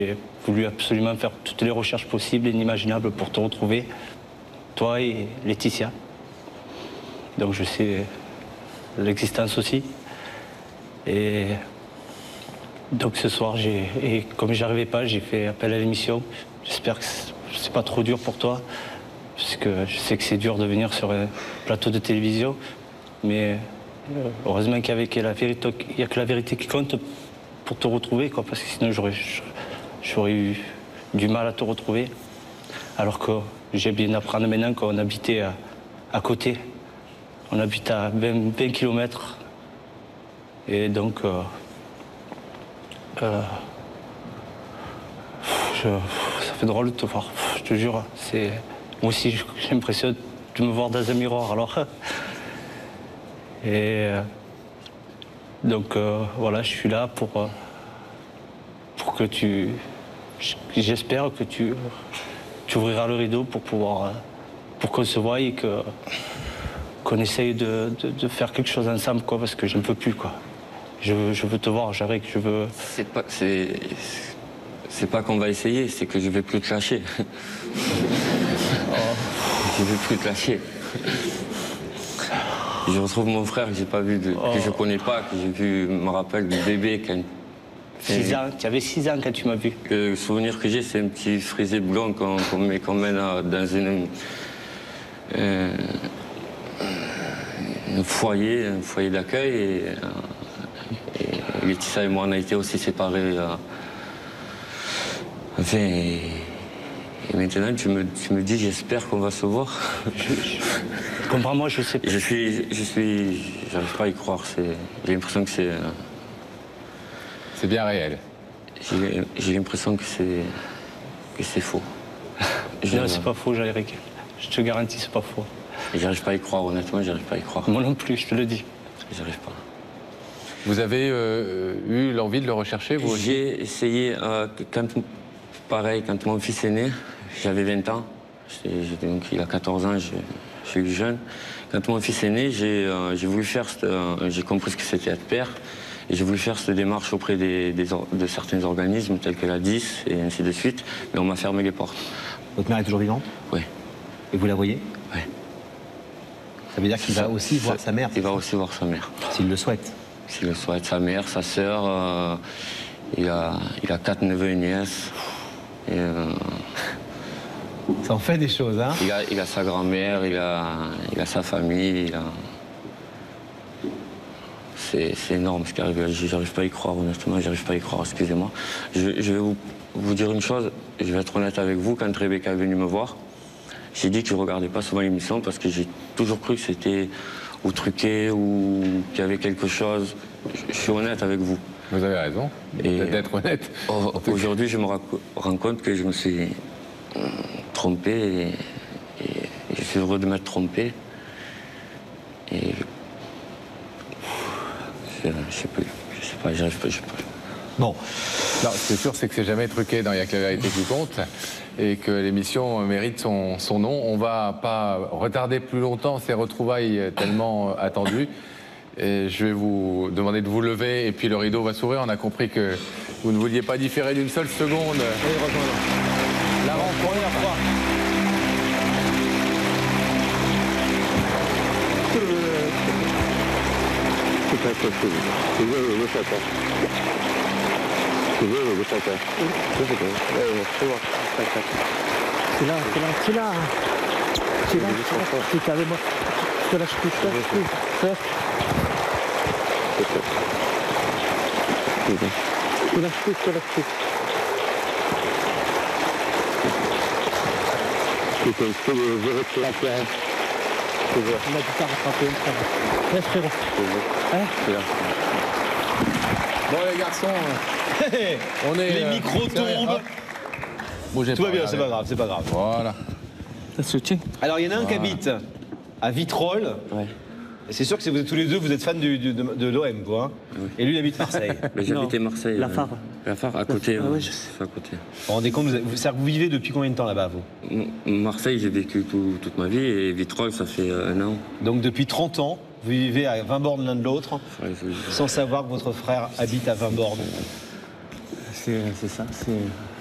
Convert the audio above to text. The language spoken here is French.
J'ai voulu absolument faire toutes les recherches possibles et inimaginables pour te retrouver, toi et Laetitia. Donc je sais l'existence aussi. Et donc ce soir, et comme j'y arrivais pas, j'ai fait appel à l'émission. J'espère que c'est pas trop dur pour toi, parce que je sais que c'est dur de venir sur un plateau de télévision. Mais heureusement qu'il n'y a que la vérité qui compte pour te retrouver, quoi, parce que sinon j'aurais eu du mal à te retrouver. Alors que j'ai bien apprendre maintenant qu'on habitait à côté. On habite à 20 km. Et donc, ça fait drôle de te voir. Je te jure, moi aussi j'ai l'impression de me voir dans un miroir. Alors, et donc voilà, je suis là pour que j'espère que tu ouvriras le rideau pour qu'on se voie et qu'on essaye de faire quelque chose ensemble, quoi, parce que je ne peux plus, quoi. Je veux te voir, j'arrive, je veux... C'est pas qu'on va essayer, c'est que je vais plus te lâcher. Je vais plus te lâcher. Je retrouve mon frère que j'ai pas vu, que je connais pas, que j'ai vu, me rappelle, du bébé. 6 ans, tu avais 6 ans quand tu m'as vu. Le souvenir que j'ai, c'est un petit frisé blond qu'on mène dans un foyer d'accueil. Et Laetitia et moi, on a été aussi séparés. Enfin, et maintenant, tu me dis, j'espère qu'on va se voir. Comprends-moi, je sais pas. J'arrive pas à y croire. J'ai l'impression que c'est... C'est bien réel. J'ai l'impression que c'est faux. Non, c'est pas faux, Eric. Je te garantis, c'est pas faux. J'arrive pas à y croire, honnêtement, j'arrive pas à y croire. Moi non plus, je te le dis. J'arrive pas. Vous avez eu l'envie de le rechercher, vous aussi? J'ai essayé, quand mon fils est né, j'avais 20 ans. Donc il a 14 ans, je suis jeune. Quand mon fils est né, j'ai voulu faire, j'ai compris ce que c'était être père. Et j'ai voulu faire cette démarche auprès de certains organismes, tels que la 10 et ainsi de suite, mais on m'a fermé les portes. Votre mère est toujours vivante? Oui. Et vous la voyez? Oui. Ça veut dire qu'il va aussi voir sa mère? Il va aussi voir sa mère. S'il le souhaite? S'il le souhaite, sa mère, sa sœur, il a 4 neveux et nièces. Et, ça en fait des choses, hein? Il a sa grand-mère, il a sa famille, C'est énorme ce qui arrive. J'arrive pas à y croire, honnêtement, j'arrive pas à y croire, excusez-moi. Je vais vous dire une chose, je vais être honnête avec vous, quand Rebecca est venue me voir, j'ai dit que je regardais pas souvent l'émission parce que j'ai toujours cru que c'était ou truqué ou qu'il y avait quelque chose. Je suis honnête avec vous. Vous avez raison, d'être honnête. Aujourd'hui, je me rends compte que je me suis trompé et je suis heureux de m'être trompé. Et je sais pas, j'arrive pas, je sais pas. Bon, non, c'est sûr, c'est que c'est jamais truqué dans Il y a que la vérité qui compte et que l'émission mérite son nom. On va pas retarder plus longtemps ces retrouvailles tellement attendues. Et je vais vous demander de vous lever et puis le rideau va s'ouvrir. On a compris que vous ne vouliez pas différer d'une seule seconde. La première fois. C'est là. C'est avec moi. Je te lâche plus. Frère. Je te lâche plus. On a du temps à rattraper, frère. Ouais, frérot. Bon les garçons, on est... Les micros tombent. Tout va bien, c'est pas grave. Voilà. Ça se tient. Alors, il y en a un qui habite à Vitrolles. Ouais. Et c'est sûr que tous les deux, vous êtes fans de l'OM, quoi. Hein. Oui. Et lui, il habite Marseille. J'habitais Marseille. La Phare. La Phare, à côté. Ah ouais, je sais. C'est à côté. Vous vous rendez compte, vous vivez depuis combien de temps là-bas, vous? Marseille, j'ai vécu toute ma vie et Vitrolles, ça fait 1 an. Donc, depuis 30 ans, vous vivez à 20 bornes l'un de l'autre, Ouais, sans savoir que votre frère habite à 20 bornes. c'est ça.